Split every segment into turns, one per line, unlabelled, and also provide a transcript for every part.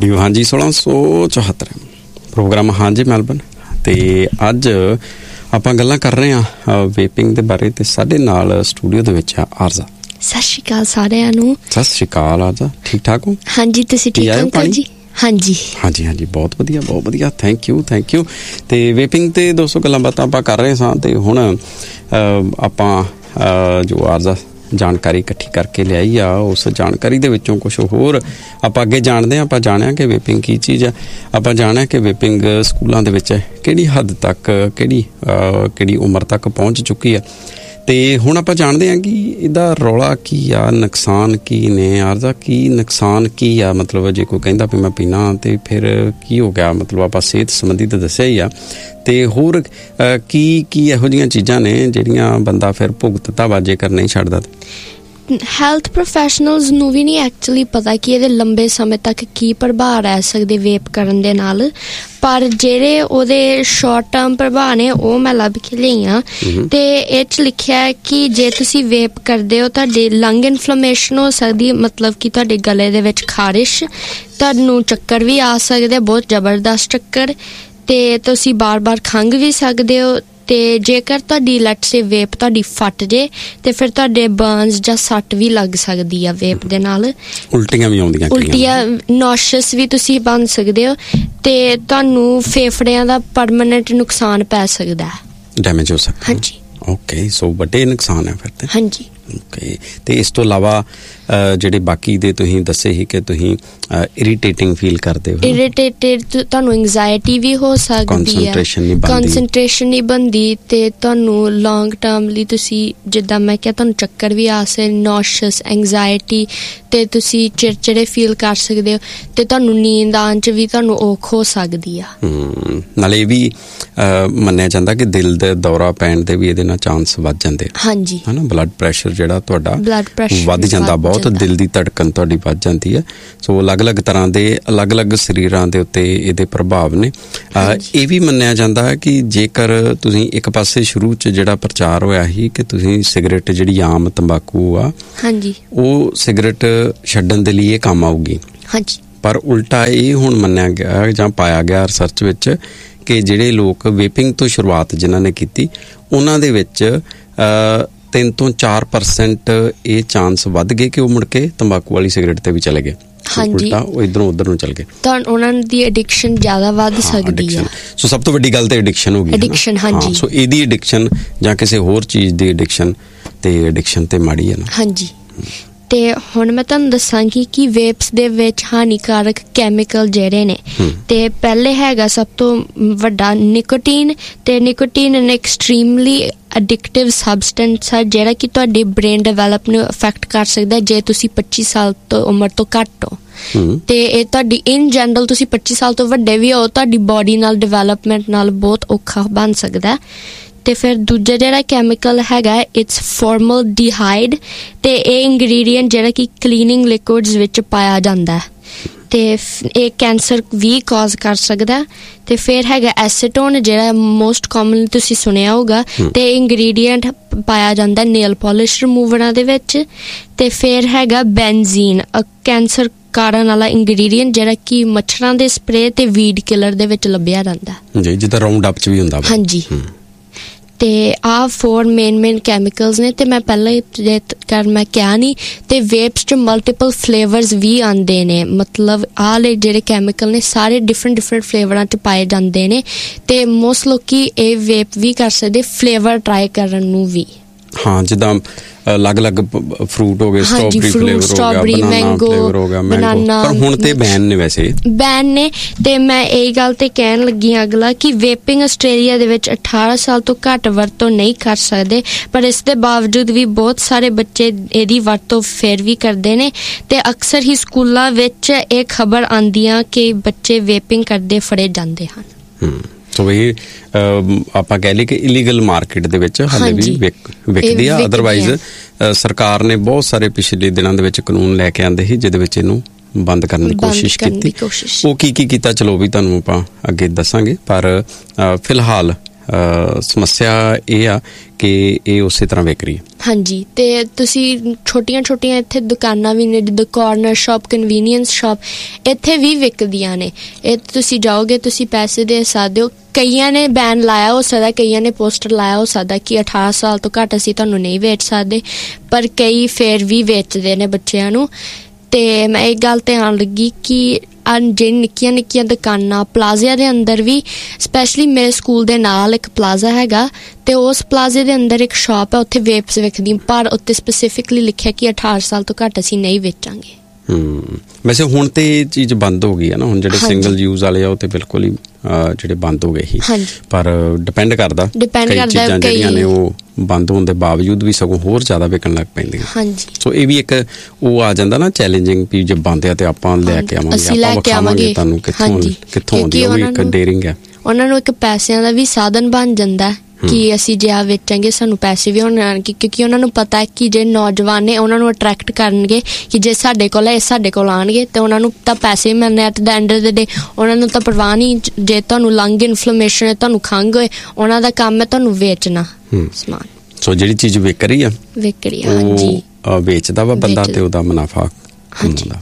Radio ਹਾਂਜੀ 1674 programme ਹਾਂਜੀ Melbourne. ਤੇ ਅੱਜ ਆਪਾਂ ਗੱਲਾਂ ਕਰ ਰਹੇ ਹਾਂ ਵੇਪਿੰਗ ਦੇ ਬਾਰੇ ਤੇ ਸਾਡੇ ਨਾਲ ਸਟੂਡੀਓ ਦੇ ਵਿੱਚ ਆ ਆਰਜ਼ਾ।
ਸਤਿ ਸ਼੍ਰੀ ਅਕਾਲ ਸਾਰਿਆਂ ਨੂੰ।
ਸਤਿ ਸ਼੍ਰੀ ਅਕਾਲ ਆਰਜ਼ਾ, ਠੀਕ ਠਾਕ ਹੋ? ਹਾਂਜੀ,
ਤੁਸੀਂ ਠੀਕ ਹੋ ਅੰਕਲ ਜੀ? ਹਾਂਜੀ, ਬਹੁਤ ਵਧੀਆ ਥੈਂਕ ਯੂ। ਤੇ ਵੇਪਿੰਗ ਤੇ ਦੋਸਤੋ ਗੱਲਾਂ ਬਾਤਾਂ ਆਪਾਂ ਕਰ ਰਹੇ ਸਾਂ ਤੇ ਹੁਣ ਆਪਾਂ ਜੋ ਆਰਜ਼ਾ ਜਾਣਕਾਰੀ ਇਕੱਠੀ ਕਰਕੇ ਲਿਆਈ ਆ, ਉਸ ਜਾਣਕਾਰੀ ਦੇ ਵਿੱਚੋਂ ਕੁਛ ਹੋਰ ਆਪਾਂ ਅੱਗੇ ਜਾਣਦੇ ਹਾਂ। ਆਪਾਂ ਜਾਣਿਆ ਕਿ ਵੇਪਿੰਗ ਕੀ ਚੀਜ਼ ਆ, ਆਪਾਂ ਜਾਣਿਆ ਕਿ ਵੇਪਿੰਗ ਸਕੂਲਾਂ ਦੇ ਵਿੱਚ ਕਿਹੜੀ ਹੱਦ ਤੱਕ ਕਿਹੜੀ ਉਮਰ ਤੱਕ ਪਹੁੰਚ ਚੁੱਕੀ ਆ। ਤੇ ਹੁਣ ਆਪਾਂ ਜਾਣਦੇ ਹਾਂ ਕਿ ਇਹਦਾ ਰੌਲਾ ਕੀ ਆ, ਨੁਕਸਾਨ ਕੀ ਨੇ ਆਰਜ਼ਾ, ਕੀ ਨੁਕਸਾਨ ਕੀ ਆ? ਮਤਲਬ ਜੇ ਕੋਈ ਕਹਿੰਦਾ ਵੀ ਮੈਂ ਪੀਣਾ ਤੇ ਫਿਰ ਕੀ ਹੋ ਗਿਆ? ਮਤਲਬ ਆਪਾਂ ਸਿਹਤ ਸੰਬੰਧੀ ਤਾਂ ਦੱਸਿਆ ਹੀ ਆ, ਤੇ ਹੋਰ ਕੀ ਇਹੋ ਜਿਹੀਆਂ ਚੀਜ਼ਾਂ ਨੇ ਜਿਹੜੀਆਂ ਬੰਦਾ ਫਿਰ ਭੁਗਤਦਾ ਵਾ ਜੇਕਰ ਨਹੀਂ ਛੱਡਦਾ? ਹੈਲਥ ਪ੍ਰੋਫੈਸ਼ਨਲਸ ਨੂੰ ਵੀ ਨਹੀਂ ਐਕਚੁਅਲੀ ਪਤਾ ਕਿ ਇਹਦੇ ਲੰਬੇ ਸਮੇਂ ਤੱਕ ਕੀ ਪ੍ਰਭਾਵ ਰਹਿ ਸਕਦੇ ਵੇਪ ਕਰਨ ਦੇ ਨਾਲ, ਪਰ ਜਿਹੜੇ ਉਹਦੇ ਸ਼ਾਰਟ ਟਰਮ ਪ੍ਰਭਾਵ ਨੇ ਉਹ ਮੈਂ ਲੱਭ ਕੇ ਲਈ ਹਾਂ। ਤੇ ਇਹ 'ਚ ਲਿਖਿਆ ਹੈ ਕਿ ਜੇ ਤੁਸੀਂ ਵੇਪ ਕਰਦੇ ਹੋ ਤੁਹਾਡੀ ਲੰਗ ਇਨਫਲੇਮੇਸ਼ਨ ਹੋ ਸਕਦੀ, ਮਤਲਬ ਕਿ ਤੁਹਾਡੇ ਗਲੇ ਦੇ ਵਿੱਚ ਖਾਰਿਸ਼, ਤੁਹਾਨੂੰ ਚੱਕਰ ਵੀ ਆ ਸਕਦੇ, ਬਹੁਤ ਜ਼ਬਰਦਸਤ ਚੱਕਰ, ਤੇ ਤੁਸੀਂ ਬਾਰ-ਬਾਰ ਖੰਘ ਵੀ ਸਕਦੇ ਹੋ। ਤੇ ਜੇਕਰ ਤੁਹਾਡੀ ਲੈਟ ਸੇ ਵੇਪ ਤੁਹਾਡੀ ਫਟ ਜੇ ਤੇ ਫਿਰ ਤੁਹਾਡੇ ਬਰਨਸ ਜਾਂ ਸੱਟ ਵੀ ਲੱਗ ਸਕਦੀ ਆ ਵੇਪ ਦੇ ਨਾਲ। ਉਲਟੀਆਂ ਵੀ ਆਉਂਦੀਆਂ, ਨੌਸ਼ਸ ਵੀ ਤੁਸੀਂ ਬਣ ਸਕਦੇ ਹੋ, ਤੇ ਤੁਹਾਨੂੰ ਫੇਫੜਿਆਂ ਦਾ ਪਰਮਾਨੈਂਟ ਨੁਕਸਾਨ ਪੈ ਸਕਦਾ, ਡੈਮੇਜ ਹੋ ਸਕਦਾ। ਹਾਂਜੀ, ਓਕੇ, ਸੋ ਵੱਡੇ ਨੁਕਸਾਨ ਹੈ ਫਿਰ ਤੇ। ਹਾਂਜੀ,
ਓਕੇ। ਤੇ ਇਸ ਤੋਂ ਇਲਾਵਾ ਜਿਹੜੇ ਬਾਕੀ ਦੇ ਤੁਸੀਂ ਦੱਸੇ ਸੀ ਕਿ ਤੁਸੀਂ ਇਰੀਟੇਟਿੰਗ ਫੀਲ ਕਰਦੇ ਹੋ,
ਇਰੀਟੇਟਡ, ਤੁਹਾਨੂੰ ਐਂਗਜ਼ਾਇਟੀ ਵੀ ਹੋ ਸਕਦੀ ਹੈ, ਕੰਸਨਟ੍ਰੇਸ਼ਨ ਨਹੀਂ ਬਣਦੀ, ਤੇ ਤੁਹਾਨੂੰ ਲੌਂਗ ਟਰਮ ਲਈ ਤੁਸੀਂ ਜਿੱਦਾਂ ਮੈਂ ਕਿਹਾ ਤੁਹਾਨੂੰ ਚੱਕਰ ਵੀ ਆ ਸਕਦੇ, ਨੌਸ਼ਸ, ਐਂਗਜ਼ਾਇਟੀ, ਤੇ ਤੁਸੀਂ ਚਿੜਚਿੜੇ ਫੀਲ ਕਰ ਸਕਦੇ ਹੋ, ਤੇ ਤੁਹਾਨੂੰ ਨੀਂਦ ਆਉਣ 'ਚ ਵੀ ਤੁਹਾਨੂੰ ਔਖ ਹੋ ਸਕਦੀ ਆ।
ਨਾਲੇ ਇਹ ਵੀ ਮੰਨਿਆ ਜਾਂਦਾ ਕਿ ਦਿਲ ਦੇ ਦੌਰਾ ਪੈਣ ਦੇ ਵੀ ਇਹਦੇ ਨਾਲ ਚਾਂਸ ਵੱਧ ਜਾਂਦੇ। ਹਾਂਜੀ, ਹਨਾ, ਬਲੱਡ ਪ੍ਰੈਸ਼ਰ ਜਿਹੜਾ ਤੁਹਾਡਾ ਵੱਧ ਜਾਂਦਾ, ਬਹੁਤ ਦਿਲ ਦੀ ਧੜਕਣ ਤੁਹਾਡੀ ਵੱਧ ਜਾਂਦੀ ਹੈ। ਸੋ ਅਲੱਗ-ਅਲੱਗ ਤਰ੍ਹਾਂ ਦੇ ਅਲੱਗ-ਅਲੱਗ ਸਰੀਰਾਂ ਦੇ ਉੱਤੇ ਇਹਦੇ ਪ੍ਰਭਾਵ ਨੇ। ਇਹ ਵੀ ਮੰਨਿਆ ਜਾਂਦਾ ਹੈ ਕਿ ਜੇਕਰ ਤੁਸੀਂ ਇੱਕ ਪਾਸੇ ਸ਼ੁਰੂ 'ਚ ਜਿਹੜਾ ਪ੍ਰਚਾਰ ਹੋਇਆ ਸੀ ਕਿ ਤੁਸੀਂ ਸਿਗਰਟ ਜਿਹੜੀ ਆਮ ਤੰਬਾਕੂ ਆ, ਹਾਂਜੀ, ਉਹ ਸਿਗਰਟ ਛੱਡਣ ਦੇ ਲਈ ਇਹ ਕੰਮ ਆਊਗੀ, ਹਾਂਜੀ, ਪਰ ਉਲਟਾ ਇਹ ਹੁਣ ਮੰਨਿਆ ਗਿਆ ਜਾਂ ਪਾਇਆ ਗਿਆ ਰਿਸਰਚ ਵਿੱਚ ਕਿ ਜਿਹੜੇ ਲੋਕ ਵੇਪਿੰਗ ਤੋਂ ਸ਼ੁਰੂਆਤ ਜਿਨ੍ਹਾਂ ਨੇ ਕੀਤੀ ਉਹਨਾਂ ਦੇ ਵਿੱਚ 3 ਤੋਂ 4% ਇਹ ਚਾਂਸ ਵੱਧ ਗਏ ਕਿ ਉਹ ਮੁੜ ਕੇ ਤੰਬਾਕੂ ਵਾਲੀ ਸਿਗਰਟ ਤੇ ਵੀ ਚਲੇ ਗਏ। ਹਾਂਜੀ, ਉਹ ਇੱਧਰੋਂ ਉੱਧਰ ਨੂੰ ਚਲ ਗਏ, ਤਾਂ ਉਹਨਾਂ ਦੀ ਐਡਿਕਸ਼ਨ ਜ਼ਿਆਦਾ ਵੱਧ ਸਕਦੀ ਹੈ। ਸੋ ਸਭ ਤੋਂ ਵੱਡੀ ਗੱਲ ਤੇ ਐਡਿਕਸ਼ਨ ਹੋ ਗਈ, ਐਡਿਕਸ਼ਨ। ਹਾਂਜੀ, ਸੋ ਇਹਦੀ ਐਡਿਕਸ਼ਨ ਜਾਂ ਕਿਸੇ ਹੋਰ ਚੀਜ਼ ਦੀ ਐਡਿਕਸ਼ਨ ਤੇ ਮਾੜੀ ਹੈ ਨਾ। ਹਾਂਜੀ, ਤੇ ਹੁਣ ਮੈਂ ਤੁਹਾਨੂੰ ਦੱਸਾਂਗੀ ਕਿ ਵੇਪਸ ਦੇ ਵਿੱਚ ਹਾਨੀਕਾਰਕ ਕੈਮੀਕਲ ਜਿਹੜੇ ਨੇ, ਤੇ ਪਹਿਲੇ ਹੈਗਾ ਸਭ ਤੋਂ ਵੱਡਾ ਨਿਕੋਟੀਨ, ਤੇ ਨਿਕੋਟੀਨ ਐਨ ਐਕਸਟ੍ਰੀਮਲੀ ਅਡਿਕਟਿਵ ਸਬਸਟੈਂਸ ਹੈ ਜਿਹੜਾ ਕਿ ਤੁਹਾਡੀ ਬ੍ਰੇਨ ਡਿਵੈਲਪ ਨੂੰ ਅਫੈਕਟ ਕਰ ਸਕਦਾ ਜੇ ਤੁਸੀਂ 25 ਸਾਲ ਤੋਂ ਉਮਰ ਤੋਂ ਘੱਟ ਹੋ। ਤੇ ਇਹ ਤੁਹਾਡੀ ਇਨ ਜਨਰਲ ਤੁਸੀਂ 25 ਸਾਲ ਤੋਂ ਵੱਡੇ ਵੀ ਹੋ, ਤੁਹਾਡੀ ਬੋਡੀ ਨਾਲ ਡਿਵੈਲਪਮੈਂਟ ਨਾਲ ਬਹੁਤ ਔਖਾ ਬਣ ਸਕਦਾ। ਤੇ ਫਿਰ ਦੂਜਾ ਜਿਹੜਾ ਕੈਮੀਕਲ ਹੈਗਾ ਇਟਸ ਫਾਰਮਲਡੀਹਾਈਡ, ਤੇ ਇਹ ਇੰਗਰੀਡੀਐਂਟ ਜਿਹੜਾ ਕਿ ਕਲੀਨਿੰਗ ਲਿਕੁਇਡਸ ਵਿੱਚ ਪਾਇਆ ਜਾਂਦਾ, ਤੇ ਇਹ ਕੈਂਸਰ ਵੀ ਕਾਜ਼ ਕਰ ਸਕਦਾ। ਤੇ ਫਿਰ ਹੈਗਾ ਐਸੀਟੋਨ ਜਿਹੜਾ ਮੋਸਟ ਕਾਮਨਲੀ ਤੁਸੀਂ ਸੁਣਿਆ ਹੋਊਗਾ, ਤੇ ਇੰਗਰੀਡੀਐਂਟ ਪਾਇਆ ਜਾਂਦਾ ਨੇਲ ਪਾਲਿਸ਼ ਰਿਮੂਵਰਾਂ ਦੇ ਵਿੱਚ। ਤੇ ਫਿਰ ਹੈਗਾ ਬੈਂਜ਼ੀਨ, ਕੈਂਸਰ ਕਾਰਨ ਵਾਲਾ ਇੰਗਰੀਡੀਐਂਟ ਜਿਹੜਾ ਕਿ ਮੱਛਰਾਂ ਦੇ ਸਪਰੇ ਤੇ ਵੀਡ ਕਿਲਰ ਦੇ ਵਿੱਚ ਲੱਭਿਆ ਰਹਿੰਦਾ ਜੀ, ਜਿੱਦਾਂ ਰਾਉਂਡ ਅਪ 'ਚ ਵੀ ਹੁੰਦਾ। ਹਾਂਜੀ, ਤੇ ਆਹ 4 ਮੇਨ ਕੈਮੀਕਲਸ ਨੇ। ਤੇ ਮੈਂ ਪਹਿਲਾਂ ਮੈਂ ਕਿਹਾ ਨਹੀਂ, ਤੇ ਵੇਪਸ 'ਚ ਮਲਟੀਪਲ ਫਲੇਵਰਸ ਵੀ ਆਉਂਦੇ ਨੇ, ਮਤਲਬ ਆਹ ਲਈ ਜਿਹੜੇ ਕੈਮੀਕਲ ਨੇ ਸਾਰੇ ਡਿਫਰੈਂਟ ਫਲੇਵਰਾਂ 'ਚ ਪਾਏ ਜਾਂਦੇ ਨੇ, ਤੇ ਮੋਸਟ ਲੋਕੀ ਇਹ ਵੇਪ ਵੀ ਕਰ ਸਕਦੇ ਫਲੇਵਰ ਟਰਾਈ ਕਰਨ ਨੂੰ ਵੀ। ਹਾਂ, ਜਿੱਦਾਂ ਅਲੱਗ-ਅਲੱਗ ਫਰੂਟ ਹੋ ਗਏ, ਸਟ੍ਰਾਬੇਰੀ, ਮੈਂਗੋ, ਬਨਾਨਾ, ਪਰ ਹੁਣ ਤੇ ਬੈਨ ਨੇ, ਵੈਸੇ ਬੈਨ ਨੇ। ਤੇ ਮੈਂ ਇਹ ਗੱਲ ਤੇ ਕਹਿਣ ਲੱਗੀ ਹਾਂ ਅਗਲਾ ਕਿ ਵੇਪਿੰਗ ਆਸਟ੍ਰੇਲੀਆ ਦੇ ਵਿੱਚ 18 ਸਾਲ ਤੋਂ ਘੱਟ ਵਰਤੋਂ ਨਹੀਂ ਕਰ ਸਕਦੇ, ਪਰ ਇਸ ਦੇ ਬਾਵਜੂਦ ਵੀ ਬਹੁਤ ਸਾਰੇ ਬੱਚੇ ਇਹਦੀ ਵਰਤੋਂ ਫਿਰ ਵੀ ਕਰਦੇ ਨੇ, ਤੇ ਅਕਸਰ ਹੀ ਸਕੂਲਾਂ ਵਿੱਚ ਇਹ ਖਬਰ ਆਉਂਦੀਆਂ ਕਿ ਬੱਚੇ ਵੇਪਿੰਗ ਕਰਦੇ ਫੜੇ ਜਾਂਦੇ ਹਨ। ਸੋ ਇਹ ਆਪਾਂ ਕਹਿ ਲਈਏ ਕਿ ਇਲੀਗਲ ਮਾਰਕੀਟ ਦੇ ਵਿੱਚ ਹਾਲੇ ਵੀ ਵਿਕਦੀ ਆ। ਅਦਰਵਾਈਜ਼ ਸਰਕਾਰ ਨੇ ਬਹੁਤ ਸਾਰੇ ਪਿਛਲੇ ਦਿਨਾਂ ਦੇ ਵਿੱਚ ਕਾਨੂੰਨ ਲੈ ਕੇ ਆਂਦੇ ਸੀ ਜਿਹਦੇ ਵਿੱਚ ਇਹਨੂੰ ਬੰਦ ਕਰਨ ਦੀ ਕੋਸ਼ਿਸ਼ ਕੀਤੀ। ਉਹ ਕੀ ਕੀਤਾ ਚਲੋ ਵੀ ਤੁਹਾਨੂੰ ਆਪਾਂ ਅੱਗੇ ਦੱਸਾਂਗੇ, ਪਰ ਫਿਲਹਾਲ ਸਮੱਸਿਆ ਇਹ ਆ ਕਿ ਇਹ ਉਸੇ ਤਰ੍ਹਾਂ ਵਿਕ ਰਹੀ ਹੈ।
ਹਾਂਜੀ, ਤੇ ਤੁਸੀਂ ਛੋਟੀਆਂ ਇੱਥੇ ਦੁਕਾਨਾਂ ਵੀ ਨੇ, ਜਿੱਦਾਂ ਕਾਰਨਰ ਸ਼ਾਪ, ਕਨਵੀਨੀਅੰਸ ਸ਼ਾਪ, ਇੱਥੇ ਵੀ ਵਿਕਦੀਆਂ ਨੇ। ਇਹ ਤੁਸੀਂ ਜਾਓਗੇ, ਤੁਸੀਂ ਪੈਸੇ ਦੇ ਸਕਦੇ ਹੋ। ਕਈਆਂ ਨੇ ਬੈਨ ਲਾਇਆ ਹੋ ਸਕਦਾ, ਕਈਆਂ ਨੇ ਪੋਸਟਰ ਲਾਇਆ ਹੋ ਸਕਦਾ ਕਿ 18 ਸਾਲ ਤੋਂ ਘੱਟ ਅਸੀਂ ਤੁਹਾਨੂੰ ਨਹੀਂ ਵੇਚ ਸਕਦੇ, ਪਰ ਕਈ ਫਿਰ ਵੀ ਵੇਚਦੇ ਨੇ ਬੱਚਿਆਂ ਨੂੰ। ਤੇ ਮੈਂ ਇੱਕ ਗੱਲ ਧਿਆਨ ਲੱਗੀ ਕਿ ਜਿਹੜੀ ਨਿੱਕੀਆਂ ਦੁਕਾਨਾਂ ਪਲਾਜ਼ਿਆਂ ਦੇ ਅੰਦਰ ਵੀ, ਸਪੈਸ਼ਲੀ ਮੇਰੇ ਸਕੂਲ ਦੇ ਨਾਲ ਇੱਕ ਪਲਾਜ਼ਾ ਹੈਗਾ, ਤੇ ਉਸ ਪਲਾਜ਼ੇ ਦੇ ਅੰਦਰ ਇੱਕ ਸ਼ਾਪ ਹੈ, ਉੱਥੇ ਵੇਪਸ ਵਿਕਦੀਆਂ, ਪਰ ਉੱਤੇ ਸਪੈਸੀਫਿਕਲੀ ਲਿਖਿਆ ਕਿ 18 ਸਾਲ ਤੋਂ ਘੱਟ ਅਸੀਂ ਨਹੀਂ ਵੇਚਾਂਗੇ।
ਵੈਸੇ ਹੁਣ ਤੇ ਇਹ ਚੀਜ਼ ਬੰਦ ਹੋ ਗਈ ਹੈ ਨਾ, ਹੁਣ ਜਿਹੜੇ ਸਿੰਗਲ ਯੂਜ਼ ਵਾਲੇ ਆ ਉਹ ਤੇ ਬਿਲਕੁਲ ਹੀ ਜਿਹੜੇ ਬੰਦ ਹੋ ਗਏ ਸੀ, ਪਰ ਡਿਪੈਂਡ ਕਰਦਾ ਕਈ ਚੀਜ਼ਾਂ ਜਿਹੜੀਆਂ ਨੇ ਉਹ ਬੰਦ ਹੋਣ ਦੇ ਬਾਵਜੂਦ ਵੀ ਸਗੋਂ ਹੋਰ ਜ਼ਿਆਦਾ ਵਿਕਣ ਲੱਗ ਪੈਂਦੀਆਂ। ਸੋ ਇਹ ਵੀ ਇੱਕ ਉਹ ਆ ਜਾਂਦਾ ਨਾ ਚੈਲੰਜਿੰਗ ਵੀ ਜੇ ਬੰਦ ਆ ਤੇ ਆਪਾਂ ਲੈ ਕੇ ਆਵਾਂਗੇ, ਆਪਾਂ ਵਿਖਾਵਾਂਗੇ ਤੁਹਾਨੂੰ ਕਿੱਥੋਂ ਆਉਂਦੀ, ਉਹ ਵੀ ਇੱਕ ਡੇਅਰਿੰਗ ਹੈ।
ਉਹਨਾਂ ਨੂੰ ਇੱਕ ਪੈਸਿਆਂ ਦਾ ਵੀ ਸਾਧਨ ਬਣ ਜਾਂਦਾ ਕਿ ਅਸੀਂ ਜੇ ਆ ਵੇਚਾਂਗੇ ਸਾਨੂੰ ਪੈਸੇ ਵੀ ਹੋਣਗੇ, ਕਿਉਂਕਿ ਉਹਨਾਂ ਨੂੰ ਪਤਾ ਹੈ ਕਿ ਜੇ ਨੌਜਵਾਨ ਨੇ ਉਹਨਾਂ ਨੂੰ ਅਟਰੈਕਟ ਕਰਨਗੇ ਕਿ ਜੇ ਸਾਡੇ ਕੋਲ ਹੈ ਸਾਡੇ ਕੋਲ ਆਉਣਗੇ ਤੇ ਉਹਨਾਂ ਨੂੰ ਤਾਂ ਪੈਸੇ ਵੀ ਮਿਲਣੇ। At the end of the ਡੇ ਉਹਨਾਂ ਨੂੰ ਤਾਂ ਪਰਵਾਹ ਨਹੀਂ, ਜੇ ਤੁਹਾਨੂੰ ਲੰਗ ਇਨਫਲੇਮੇਸ਼ਨ ਹੈ, ਤੁਹਾਨੂੰ ਖੰਘ ਹੋਏ, ਉਹਨਾਂ ਦਾ ਕੰਮ ਹੈ ਤੁਹਾਨੂੰ ਵੇਚਣਾ ਸਮਾਨ।
ਸੋ ਜਿਹੜੀ ਚੀਜ਼ ਵਿਕ ਰਹੀ ਆ
ਹਾਂਜੀ
ਵੇਚਦਾ ਵਾ ਬੰਦਾ ਤੇ ਉਹਦਾ ਮੁਨਾਫਾ ਹੁੰਦਾ।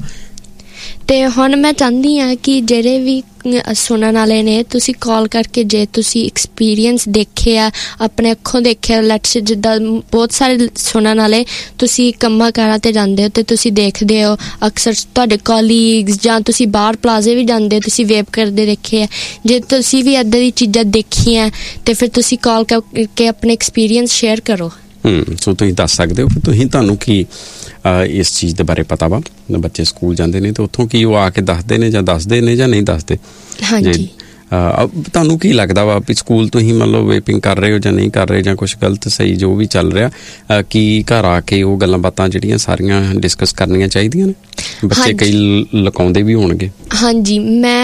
ਤੇ ਹੁਣ ਮੈਂ ਚਾਹੁੰਦੀ ਹਾਂ ਕਿ ਜਿਹੜੇ ਵੀ ਸੁਣਨ ਵਾਲੇ ਨੇ, ਤੁਸੀਂ ਕਾਲ ਕਰਕੇ ਜੇ ਤੁਸੀਂ ਐਕਸਪੀਰੀਅੰਸ ਦੇਖਿਆ, ਆਪਣੇ ਅੱਖੋਂ ਦੇਖਿਆ, ਲੈਟਸ ਜਿੱਦਾਂ ਬਹੁਤ ਸਾਰੇ ਸੁਣਨ ਵਾਲੇ ਤੁਸੀਂ ਕੰਮਾਂ ਕਾਰਾਂ ਤੇ ਜਾਂਦੇ ਹੋ ਤੇ ਤੁਸੀਂ ਦੇਖਦੇ ਹੋ ਅਕਸਰ ਤੁਹਾਡੇ ਕੋਲੀਗਸ ਜਾਂ ਤੁਸੀਂ ਬਾਹਰ ਪਲਾਜ਼ੇ ਵੀ ਜਾਂਦੇ ਹੋ, ਤੁਸੀਂ ਵੇਪ ਕਰਦੇ ਦੇਖੇ ਆ। ਜੇ ਤੁਸੀਂ ਵੀ ਇੱਦਾਂ ਦੀ ਚੀਜ਼ਾਂ ਦੇਖੀਆਂ ਤੇ ਫਿਰ ਤੁਸੀਂ ਕਾਲ ਕਰਕੇ ਆਪਣੇ ਐਕਸਪੀਰੀਅੰਸ ਸ਼ੇਅਰ ਕਰੋ।
ਸੋ ਤੁਸੀਂ ਦੱਸ ਸਕਦੇ ਹੋ ਤੁਹਾਨੂੰ ਕੀ ਇਸ ਚੀਜ਼ ਦੇ ਬਾਰੇ ਪਤਾ ਵਾ। ਬੱਚੇ ਸਕੂਲ ਜਾਂਦੇ ਨੇ ਤੇ ਉੱਥੋਂ ਕੀ ਉਹ ਆ ਕੇ ਦੱਸਦੇ ਨੇ ਜਾਂ ਨਹੀਂ ਦੱਸਦੇ।
ਹਾਂਜੀ,
ਤੁਹਾਨੂੰ ਕੀ ਲੱਗਦਾ ਵਾ ਵੀ ਸਕੂਲ ਤੁਸੀਂ ਮਤਲਬ ਵੇਪਿੰਗ ਕਰ ਰਹੇ ਹੋ ਜਾਂ ਨਹੀਂ ਕਰ ਰਹੇ, ਜਾਂ ਕੁਛ ਗਲਤ ਸਹੀ ਜੋ ਵੀ ਚੱਲ ਰਿਹਾ, ਕੀ ਘਰ ਆ ਕੇ ਉਹ ਗੱਲਾਂ ਬਾਤਾਂ ਜਿਹੜੀਆਂ ਸਾਰੀਆਂ ਡਿਸਕਸ ਕਰਨੀਆਂ ਚਾਹੀਦੀਆਂ ਨੇ? ਬੱਚੇ ਕਈ ਲੁਕਾਉਂਦੇ ਵੀ ਹੋਣਗੇ।
ਹਾਂਜੀ,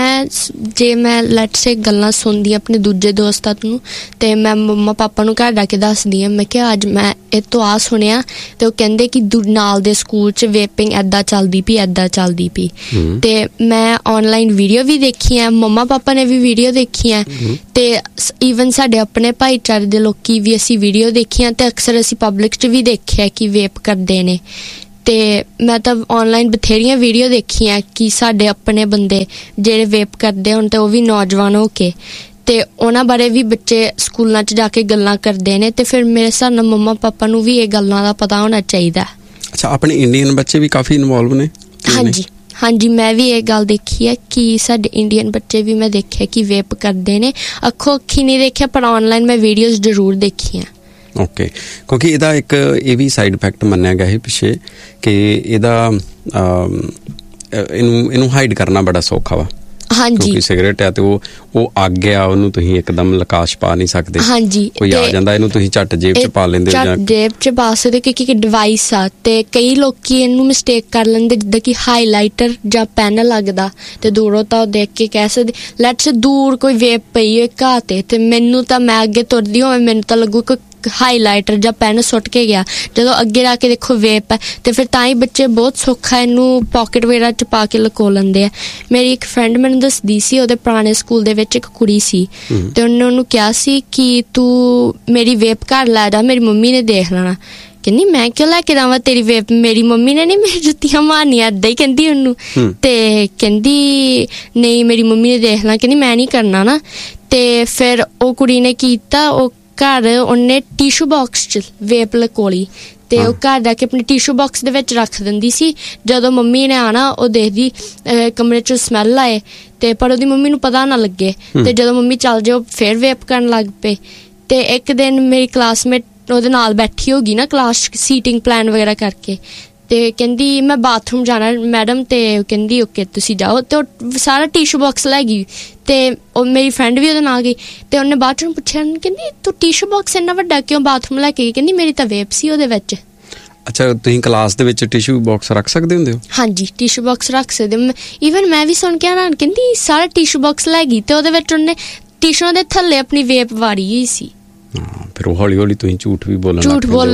ਮੈਂ ਲੈਟਸ ਸੇ ਗੱਲਾਂ ਸੁਣਦੀ ਆਪਣੇ ਦੂਜੇ ਦੋਸਤਾਂ ਨੂੰ ਤੇ ਮੈਂ ਮੰਮਾ ਪਾਪਾ ਨੂੰ ਘਰ ਆ ਕੇ ਦੱਸਦੀ ਹਾਂ, ਮੈਂ ਕਿਹਾ ਅੱਜ ਮੈਂ ਇਹ ਤੋਂ ਆ ਸੁਣਿਆ, ਤੇ ਉਹ ਕਹਿੰਦੇ ਕਿ ਨਾਲ ਦੇ ਸਕੂਲ 'ਚ ਵੇਪਿੰਗ ਏਦਾਂ ਚੱਲਦੀ ਪਈ। ਤੇ ਮੈਂ ਆਨਲਾਈਨ ਵੀਡੀਓ ਵੀ ਦੇਖੀ ਆ, ਮੰਮਾ ਪਾਪਾ ਨੇ ਵੀ ਵੀਡੀਓ ਦੇਖੀਆਂ, ਤੇ ਈਵਨ ਸਾਡੇ ਆਪਣੇ ਭਾਈਚਾਰੇ ਦੇ ਲੋਕੀ ਵੀ ਅਸੀਂ ਵੀਡੀਓ ਦੇਖੀਆਂ, ਤੇ ਅਕਸਰ ਅਸੀਂ ਪਬਲਿਕ 'ਚ ਵੀ ਦੇਖਿਆ ਕਿ ਵੇਪ ਕਰਦੇ ਨੇ। ਤੇ ਮੈਂ ਤਾਂ ਆਨਲਾਈਨ ਬਥੇਰੀਆਂ ਵੀਡੀਓ ਦੇਖੀਆਂ ਕਿ ਸਾਡੇ ਆਪਣੇ ਬੰਦੇ ਜਿਹੜੇ ਵੇਪ ਕਰਦੇ ਹੁਣ, ਤੇ ਉਹ ਵੀ ਨੌਜਵਾਨ ਹੋ ਕੇ, ਤੇ ਉਹਨਾਂ ਬਾਰੇ ਵੀ ਬੱਚੇ ਸਕੂਲਾਂ 'ਚ ਜਾ ਕੇ ਗੱਲਾਂ ਕਰਦੇ ਨੇ। ਤੇ ਫਿਰ ਮੇਰੇ ਹਿਸਾਬ ਨਾਲ ਮੰਮਾ ਪਾਪਾ ਨੂੰ ਵੀ ਇਹ ਗੱਲਾਂ ਦਾ ਪਤਾ ਹੋਣਾ ਚਾਹੀਦਾ।
ਅੱਛਾ, ਆਪਣੇ ਇੰਡੀਅਨ ਬੱਚੇ ਵੀ ਕਾਫੀ ਇਨਵੋਲਵ ਨੇ?
ਹਾਂਜੀ, ਮੈਂ ਵੀ ਇਹ ਗੱਲ ਦੇਖੀ ਹੈ ਕਿ ਸਾਡੇ ਇੰਡੀਅਨ ਬੱਚੇ ਵੀ ਮੈਂ ਦੇਖਿਆ ਕਿ ਵੇਪ ਕਰਦੇ ਨੇ। ਅੱਖੋਂ ਅੱਖੀ ਨਹੀਂ ਦੇਖਿਆ, ਪਰ ਆਨਲਾਈਨ ਮੈਂ ਵੀਡੀਓਜ਼ ਜ਼ਰੂਰ ਦੇਖੀਆਂ।
ਓਕੇ, ਕਿਉਂਕਿ ਇਹਦਾ ਇੱਕ ਇਹ ਵੀ ਸਾਈਡ ਇਫੈਕਟ ਮੰਨਿਆ ਗਿਆ ਹੈ ਪਿੱਛੇ ਕਿ ਇਹਦਾ ਇਹਨੂੰ ਹਾਈਡ ਕਰਨਾ ਬੜਾ ਸੌਖਾ ਵਾ।
ਹਾਂਜੀ,
ਕਿਉਂਕਿ ਸਿਗਰਟ ਹੈ ਤੇ ਉਹ ਅੱਗ ਆ, ਉਹਨੂੰ ਤੁਸੀਂ ਇੱਕਦਮ ਲਕਾਸ਼ ਪਾ ਨਹੀਂ ਸਕਦੇ।
ਹਾਂਜੀ,
ਕੋਈ ਆ ਜਾਂਦਾ ਇਹਨੂੰ ਤੁਸੀਂ ਝੱਟ ਜੇਬ 'ਚ ਪਾ ਲੈਂਦੇ ਹੋ, ਜਾਂ
ਜੇਬ 'ਚ ਪਾ ਸਕਦੇ, ਕਿਉਂਕਿ ਡਿਵਾਈਸ ਆ। ਤੇ ਕਈ ਲੋਕੀ ਇਹਨੂੰ ਮਿਸਟੇਕ ਕਰ ਲੈਂਦੇ, ਜਿੱਦਾਂ ਕਿ ਹਾਈਲਾਈਟਰ ਜਾਂ ਪੈਨ ਲੱਗਦਾ, ਤੇ ਦੂਰੋਂ ਤਾਂ ਉਹ ਦੇਖ ਕੇ ਕਹਿ ਸਕਦੇ ਲੈਟਸ ਦੂਰ ਕੋਈ ਵੇਪ ਪਈ ਹੋਏ ਘਾਹ ਤੇ ਮੈਨੂੰ ਤਾਂ, ਮੈਂ ਅੱਗੇ ਤੁਰਦੀ ਹੋਵੇ, ਮੈਨੂੰ ਤਾਂ ਲੱਗੂ ਕੋਈ ਹਾਈਲਾਈਟਰ ਜਾਂ ਪੈਨ ਸੁੱਟ ਕੇ ਗਿਆ। ਜਦੋਂ ਅੱਗੇ ਲਾ ਕੇ ਦੇਖੋ ਵੇਪ ਹੈ, ਤੇ ਫਿਰ ਤਾਂ ਹੀ ਬੱਚੇ ਬਹੁਤ ਸੌਖਾ ਇਹਨੂੰ ਪੋਕਟ ਵਗੈਰਾ 'ਚ ਪਾ ਕੇ ਲਕੋ ਲੈਂਦੇ ਆ। ਮੇਰੀ ਇੱਕ ਫਰੈਂਡ ਮੈਨੂੰ ਦੱਸਦੀ ਸੀ, ਉਹਦੇ ਪੁਰਾਣੇ ਸਕੂਲ ਦੇ ਵਿੱਚ ਇੱਕ ਕੁੜੀ ਸੀ, ਤੇ ਉਹਨੇ ਉਹਨੂੰ ਕਿਹਾ ਸੀ ਕਿ ਤੂੰ ਮੇਰੀ ਵੇਪ ਘਰ ਲੈ ਜਾ, ਮੇਰੀ ਮੰਮੀ ਨੇ ਦੇਖ ਲੈਣਾ। ਕਹਿੰਦੀ ਮੈਂ ਕਿਉਂ ਲੈ ਕੇ ਜਾਵਾਂ ਤੇਰੀ ਵੇਪ, ਮੇਰੀ ਮੰਮੀ ਨੇ ਨਹੀਂ ਮੇਰੀ ਜੁੱਤੀਆਂ ਮਾਰਨੀਆਂ, ਏਦਾਂ ਹੀ ਕਹਿੰਦੀ ਉਹਨੂੰ। ਤੇ ਕਹਿੰਦੀ ਨਹੀਂ, ਮੇਰੀ ਮੰਮੀ ਨੇ ਦੇਖ ਲੈਣਾ, ਕਹਿੰਦੀ ਮੈਂ ਨਹੀਂ ਕਰਨਾ ਨਾ। ਤੇ ਫਿਰ ਉਹ ਕੁੜੀ ਨੇ ਕੀਤਾ, ਉਹ ਘਰ ਉਹਨੇ ਟਿਸ਼ੂ ਬਾਕਸ 'ਚ ਵੇਪ ਲਕੋਲੀ, ਤੇ ਉਹ ਘਰ ਜਾ ਕੇ ਆਪਣੇ ਟਿਸ਼ੂ ਬਾਕਸ ਦੇ ਵਿੱਚ ਰੱਖ ਦਿੰਦੀ ਸੀ। ਜਦੋਂ ਮੰਮੀ ਨੇ ਆਣਾ, ਉਹ ਦੇਖਦੀ ਕਮਰੇ 'ਚ ਸਮੈਲ ਆਏ, ਤੇ ਪਰ ਉਹਦੀ ਮੰਮੀ ਨੂੰ ਪਤਾ ਨਾ ਲੱਗੇ। ਤੇ ਜਦੋਂ ਮੰਮੀ ਚੱਲ ਜਾਓ ਫਿਰ ਵੇਪ ਕਰਨ ਲੱਗ ਪਏ। ਤੇ ਇੱਕ ਦਿਨ ਮੇਰੀ ਕਲਾਸਮੇਟ ਉਹਦੇ ਨਾਲ ਬੈਠੀ ਹੋਗੀ ਨਾ ਕਲਾਸ 'ਚ, ਸੀਟਿੰਗ ਪਲਾਨ ਵਗੈਰਾ ਕਰਕੇ, ਤੇ ਕਹਿੰਦੀ ਮੈਂ ਬਾਥਰੂਮ ਜਾਣਾ ਮੈਡਮ, ਤੇ ਕਹਿੰਦੀ ਓਕੇ ਤੁਸੀਂ ਜਾਓ। ਤੇ ਉਹ ਸਾਰਾ ਟਿਸ਼ੂ ਬਾਕਸ ਲੈ ਗਈ, ਤੇ ਉਹ ਮੇਰੀ ਫਰੈਂਡ ਵੀ ਉਹਦੇ ਨਾਲ ਗਈ, ਤੇ ਉਹਨੇ ਬਾਅਦ 'ਚ ਪੁੱਛਿਆ, ਕਹਿੰਦੀ ਤੂੰ ਟਿਸ਼ੂ ਬਾਕਸ ਇੰਨਾ ਵੱਡਾ ਕਿਉਂ ਬਾਥਰੂਮ ਲੈ ਕੇ ਗਈ? ਕਹਿੰਦੀ ਮੇਰੀ ਤਾਂ ਵੇਪ ਸੀ ਉਹਦੇ ਵਿੱਚ।
ਅੱਛਾ, ਤੁਸੀਂ ਕਲਾਸ ਦੇ ਵਿੱਚ ਟਿਸ਼ੂ ਬਾਕਸ ਰੱਖ ਸਕਦੇ ਹੁੰਦੇ ਹੋ? ਹਾਂਜੀ,
ਟਿਸ਼ੂ ਬਾਕਸ ਰੱਖ ਸਕਦੇ। ਈਵਨ ਮੈਂ ਵੀ ਸੁਣ ਕੇ ਹੈਰਾਨ, ਕਹਿੰਦੀ ਸਾਰਾ ਟਿਸ਼ੂ ਬਾਕਸ ਲੈ ਗਈ, ਤੇ ਉਹਦੇ ਵਿੱਚ ਉਹਨੇ ਟਿਸ਼ੂਆਂ ਦੇ ਥੱਲੇ ਆਪਣੀ ਵੇਪ ਵਾੜੀ ਹੋਈ ਸੀ।
ਫਿਰ ਉਹ ਹੌਲੀ ਹੌਲੀ ਤੁਸੀਂ ਝੂਠ ਬੋਲਣ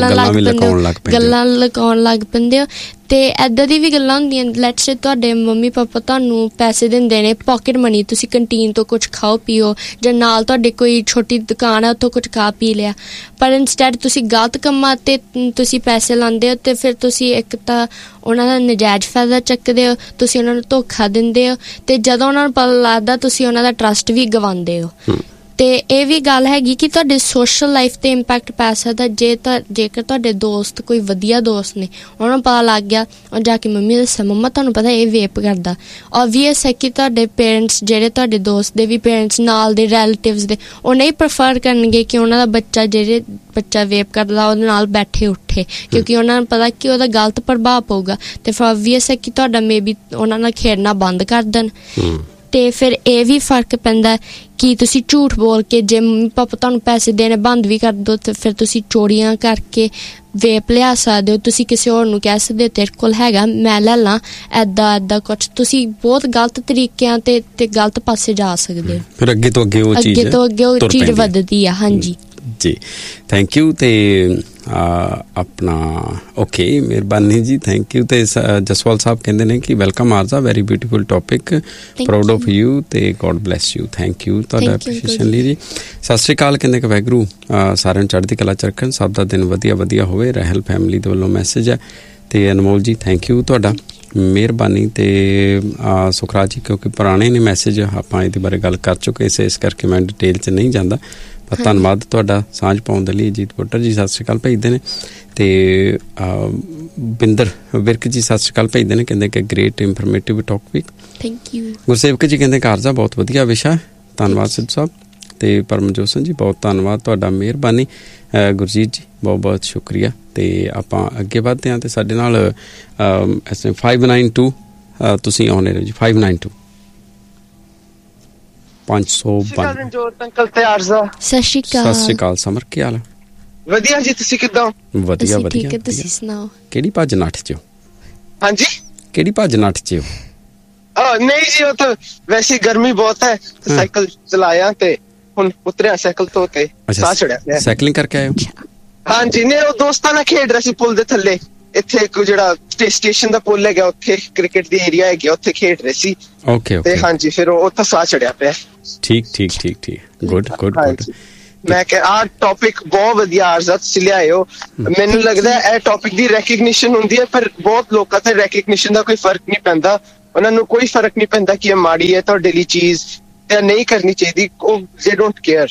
ਗੱਲਾਂ ਲਗਾਉਣ ਲੱਗ ਪੈਂਦੇ ਹੋ। ਤੇ ਏਦਾਂ ਦੀ ਵੀ ਗੱਲਾਂ ਹੁੰਦੀਆਂ, ਲੈਟਸ ਸੇ ਤੁਹਾਡੇ ਮੰਮੀ ਪਾਪਾ ਤੁਹਾਨੂੰ ਪੈਸੇ ਦਿੰਦੇ ਨੇ ਪਾਕਟ ਮਨੀ, ਤੁਸੀਂ ਕੰਟੀਨ ਤੋਂ ਕੁਝ ਖਾਓ ਪੀਓ, ਜਾਂ ਨਾਲ ਤੁਹਾਡੇ ਕੋਈ ਛੋਟੀ ਦੁਕਾਨ ਹੈ ਉੱਥੋਂ ਕੁਝ ਖਾ ਪੀ ਲਿਆ, ਪਰ ਇੰਸਟੈਡ ਤੁਸੀਂ ਗਲਤ ਕੰਮਾਂ 'ਤੇ ਤੁਸੀਂ ਪੈਸੇ ਲਾਉਂਦੇ ਹੋ, ਅਤੇ ਫਿਰ ਤੁਸੀਂ ਇੱਕ ਤਾਂ ਉਹਨਾਂ ਦਾ ਨਜਾਇਜ਼ ਫਾਇਦਾ ਚੱਕਦੇ ਹੋ, ਤੁਸੀਂ ਉਹਨਾਂ ਨੂੰ ਧੋਖਾ ਦਿੰਦੇ ਹੋ, ਅਤੇ ਜਦੋਂ ਉਹਨਾਂ ਨੂੰ ਪਤਾ ਲੱਗਦਾ ਤੁਸੀਂ ਉਹਨਾਂ ਦਾ ਟਰਸਟ ਵੀ ਗਵਾਉਂਦੇ ਹੋ। ਅਤੇ ਇਹ ਵੀ ਗੱਲ ਹੈਗੀ ਕਿ ਤੁਹਾਡੇ ਸੋਸ਼ਲ ਲਾਈਫ 'ਤੇ ਇੰਪੈਕਟ ਪੈ ਸਕਦਾ ਜੇਕਰ ਤੁਹਾਡੇ ਦੋਸਤ ਕੋਈ ਵਧੀਆ ਦੋਸਤ ਨੇ, ਉਹਨਾਂ ਨੂੰ ਪਤਾ ਲੱਗ ਗਿਆ, ਉਹ ਜਾ ਕੇ ਮੰਮੀ ਦੱਸਿਆ ਮੰਮਾ ਤੁਹਾਨੂੰ ਪਤਾ ਇਹ ਵੇਪ ਕਰਦਾ, ਓਬਵੀਅਸ ਹੈ ਕਿ ਤੁਹਾਡੇ ਪੇਰੈਂਟਸ, ਜਿਹੜੇ ਤੁਹਾਡੇ ਦੋਸਤ ਦੇ ਵੀ ਪੇਰੈਂਟਸ, ਨਾਲ ਦੇ ਰਿਲੇਟਿਵਸ ਦੇ, ਉਹ ਨਹੀਂ ਪ੍ਰੈਫਰ ਕਰਨਗੇ ਕਿ ਉਹਨਾਂ ਦਾ ਬੱਚਾ ਵੇਪ ਕਰਦਾ ਉਹਦੇ ਨਾਲ ਬੈਠੇ ਉੱਠੇ, ਕਿਉਂਕਿ ਉਹਨਾਂ ਨੂੰ ਪਤਾ ਕਿ ਉਹਦਾ ਗਲਤ ਪ੍ਰਭਾਵ ਪਊਗਾ, ਅਤੇ ਫਿਰ ਓਬਵੀਅਸ ਹੈ ਕਿ ਤੁਹਾਡਾ ਮੇਬੀ ਉਹਨਾਂ ਨਾਲ ਖੇਡਣਾ ਬੰਦ ਕਰ ਦੇਣ। ਅਤੇ ਫਿਰ ਇਹ ਵੀ ਫਰਕ ਪੈਂਦਾ ਕਿ ਤੁਸੀਂ ਝੂਠ ਬੋਲ ਕੇ, ਜੇ ਮੰਮੀ ਪਾਪਾ ਤੁਹਾਨੂੰ ਪੈਸੇ ਦੇਣੇ ਬੰਦ ਵੀ ਕਰ ਦਿਓ, ਅਤੇ ਫਿਰ ਤੁਸੀਂ ਚੋਰੀਆਂ ਕਰਕੇ ਵੇਪ ਲਿਆ ਸਕਦੇ ਹੋ, ਤੁਸੀਂ ਕਿਸੇ ਹੋਰ ਨੂੰ ਕਹਿ ਸਕਦੇ ਹੋ ਤੇਰੇ ਕੋਲ ਹੈਗਾ ਮੈਂ ਲੈ ਲਾਂ, ਇੱਦਾਂ ਕੁਛ, ਤੁਸੀਂ ਬਹੁਤ ਗਲਤ ਤਰੀਕਿਆਂ ਤੇ ਗਲਤ ਪਾਸੇ ਜਾ ਸਕਦੇ ਹੋ।
ਫਿਰ ਅੱਗੇ ਤੋਂ ਅੱਗੇ
ਉਹ ਚੀਜ਼ ਵੱਧਦੀ ਆ। ਹਾਂਜੀ
ਜੀ, ਥੈਂਕ ਯੂ। ਤੇ ਆਪਣਾ ਓਕੇ, ਮਿਹਰਬਾਨੀ ਜੀ, ਥੈਂਕ ਯੂ। ਤੇ ਜਸਵਾਲ ਸਾਹਿਬ ਕਹਿੰਦੇ ਨੇ ਕਿ welcome Arza, very beautiful topic, proud of you, ਤੇ God bless you. Thank you ਤੁਹਾਡਾ ਐਪਰੀਸ਼ੀਏਸ਼ਨ ਲਈ ਜੀ। ਸਤਿ ਸ਼੍ਰੀ ਅਕਾਲ ਕਹਿੰਦੇ ਕਿ ਵਾਹਿਗੁਰੂ ਸਾਰਿਆਂ ਨੂੰ ਚੜ੍ਹਦੀ ਕਲਾ 'ਚ ਰੱਖਣ, ਸਭ ਦਾ ਦਿਨ ਵਧੀਆ ਹੋਵੇ। ਰਹਿਲ ਫੈਮਿਲੀ ਦੇ ਵੱਲੋਂ ਮੈਸੇਜ ਹੈ। ਤੇ ਅਨਮੋਲ ਜੀ ਥੈਂਕ ਯੂ ਤੁਹਾਡਾ, ਮਿਹਰਬਾਨੀ। ਤੇ ਸੁਖਰਾਜ ਜੀ, ਕਿਉਂਕਿ ਪੁਰਾਣੇ ਨੇ ਮੈਸੇਜ, ਆਪਾਂ ਇਹਦੇ ਬਾਰੇ ਗੱਲ ਕਰ ਚੁੱਕੇ, ਇਸ ਕਰਕੇ ਮੈਂ ਡਿਟੇਲ 'ਚ ਨਹੀਂ ਜਾਂਦਾ, ਪਰ ਧੰਨਵਾਦ ਤੁਹਾਡਾ ਸਾਂਝ ਪਾਉਣ ਦੇ ਲਈ। ਜੀਤ ਪੁੱਟਰ ਜੀ ਸਤਿ ਸ਼੍ਰੀ ਅਕਾਲ ਭੇਜਦੇ ਨੇ, ਤੇ ਬਿੰਦਰ ਵਿਰਕ ਜੀ ਸਤਿ ਸ਼੍ਰੀ ਅਕਾਲ ਭੇਜਦੇ ਨੇ, ਕਹਿੰਦੇ ਕਿ great informative topic.
Thank you.
Gursewak ਜੀ ਕਹਿੰਦੇ ਕਾਰਜਾ ਬਹੁਤ ਵਧੀਆ ਵਿਸ਼ਾ, ਧੰਨਵਾਦ ਸਿੱਧੂ ਸਾਹਿਬ। ਤੇ ਪਰਮਜੋਤ ਸਿੰਘ ਜੀ ਬਹੁਤ ਧੰਨਵਾਦ ਤੁਹਾਡਾ, ਮਿਹਰਬਾਨੀ। ਗੁਰਜੀਤ ਜੀ ਬਹੁਤ ਸ਼ੁਕਰੀਆ। ਤੇ ਆਪਾਂ ਅੱਗੇ ਵੱਧਦੇ ਹਾਂ, ਤੇ ਸਾਡੇ ਨਾਲ 592 ਤੁਸੀਂ ਆਉਣੇ ਰਹੋ ਜੀ, 592 592।
ਸਤਿ ਸ਼੍ਰੀ
ਅਕਾਲ ਸਮਰ, ਕੀ ਹਾਲ?
ਵਧੀਆ ਜੀ, ਤੁਸੀਂ ਕਿੱਦਾਂ?
ਵਧੀਆ
ਤੁਸੀਂ ਸੁਣਾਓ?
ਕਿਹੜੀ ਭੱਜ ਨੱਠ 'ਚ ਹੋ?
ਹਾਂਜੀ,
ਕਿਹੜੀ ਭੱਜ ਨੱਠ 'ਚ ਹੋ?
ਨਹੀਂ ਜੀ, ਉਹ ਤਾਂ ਵੈਸੇ ਗਰਮੀ ਬਹੁਤ ਹੈ, ਸਾਈਕਲ ਚਲਾਇਆ ਤੇ ਹੁਣ ਉਤਰਿਆ ਸਾਈਕਲ ਤੋਂ, ਤੇ ਸਾਹ ਚੜਿਆ।
ਸਾਈਕਲਿੰਗ ਕਰਕੇ ਆਏ ਹੋ?
ਹਾਂਜੀ, ਨਹੀਂ ਉਹ ਦੋਸਤਾਂ ਨਾਲ ਖੇਡ ਰਿਹਾ ਸੀ ਪੁਲ ਦੇ ਥੱਲੇ, ਇੱਥੇ ਇੱਕ ਜਿਹੜਾ ਸਟੇਸ਼ਨ ਦਾ ਪੁਲ ਹੈਗਾ, ਉੱਥੇ ਕ੍ਰਿਕਟ ਦੀ ਏਰੀਆ ਹੈਗੀ, ਉੱਥੇ ਖੇਡ ਰਹੇ ਸੀ।
ਓਕੇ।
ਤੇ ਹਾਂਜੀ, ਫਿਰ ਉਹ ਉੱਥੇ ਸਾਹ ਚੜਿਆ ਪਿਆ।
ਠੀਕ, ਗੁੱਡ।
ਮੈਂ ਕਿਹਾ ਆਹ ਟੌਪਿਕ ਬਹੁਤ ਵਧੀਆ ਆਰਜ਼ਾ ਤੁਸੀਂ ਲਿਆਏ ਹੋ। ਮੈਨੂੰ ਲੱਗਦਾ ਇਹ ਟੌਪਿਕ ਦੀ ਰੈਕਗਨੀਸ਼ਨ ਹੁੰਦੀ ਹੈ, ਪਰ ਬਹੁਤ ਲੋਕਾਂ ਤੇ ਰੈਕਗਨੀਸ਼ਨ ਦਾ ਕੋਈ ਫਰਕ ਨਹੀਂ ਪੈਂਦਾ, ਉਹਨਾਂ ਨੂੰ ਕੋਈ ਫਰਕ ਨਹੀਂ ਪੈਂਦਾ ਕਿ ਇਹ ਮਾੜੀ ਹੈ ਤੁਹਾਡੇ ਲਈ ਚੀਜ਼, ਤੇ ਨਹੀਂ ਕਰਨੀ ਚਾਹੀਦੀ, ਉਹ ਦੇ ਡੋਂਟ ਕੇਅਰ।